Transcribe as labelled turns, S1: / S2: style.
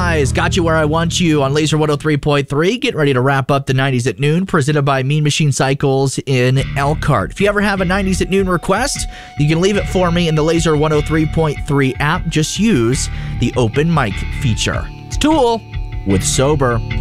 S1: guys. Got you where I want you on Laser 103.3. Getting ready to wrap up the 90s at Noon, presented by Mean Machine Cycles in Elkhart. If you ever have a 90s at Noon request, you can leave it for me in the Laser 103.3 app. Just use the open mic feature. It's Tool with Sober.